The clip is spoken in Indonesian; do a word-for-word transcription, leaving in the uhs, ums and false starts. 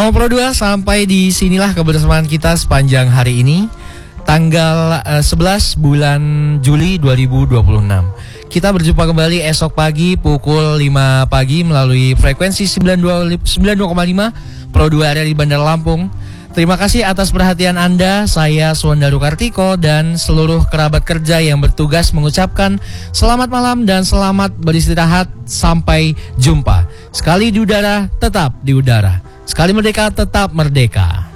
Sama Pro dua, sampai di sinilah kebersamaan kita sepanjang hari ini, tanggal uh, sebelas bulan Juli dua ribu dua puluh enam. Kita berjumpa kembali esok pagi pukul lima pagi melalui frekuensi sembilan puluh dua koma lima Pro dua area di Bandar Lampung. Terima kasih atas perhatian Anda. Saya Suwandaru Kartiko dan seluruh kerabat kerja yang bertugas mengucapkan selamat malam dan selamat beristirahat. Sampai jumpa. Sekali di udara, tetap di udara. Sekali merdeka, tetap merdeka.